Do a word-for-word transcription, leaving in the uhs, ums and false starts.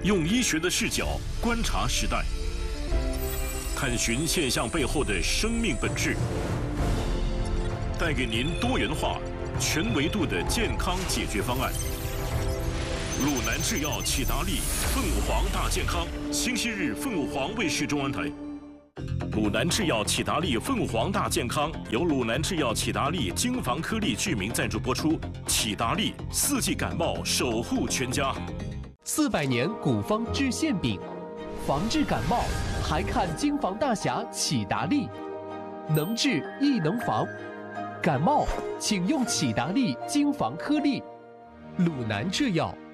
用医学的视角观察时代，探寻现象背后的生命本质，带给您多元化、全维度的健康解决方案。鲁南制药启达利凤凰大健康，星期日凤凰卫视中文台。鲁南制药启达利凤凰大健康由鲁南制药启达利精防颗粒剧名赞助播出。启达利四季感冒守护全家。 四百年古方治馅饼，防治感冒还看金防大侠启达利，能治亦能防。感冒请用启达利金防颗粒。鲁南制药。